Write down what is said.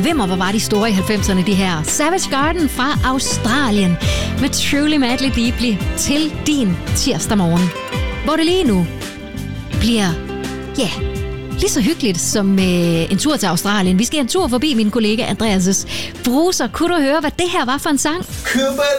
Vimmer, hvor var de store i 90'erne, de her. Savage Garden fra Australien med Truly Madly Deeply til din tirsdag morgen. Hvor det lige nu bliver, lige så hyggeligt som en tur til Australien. Vi skal en tur forbi min kollega Andreas' bruser. Kunne du høre, hvad det her var for en sang?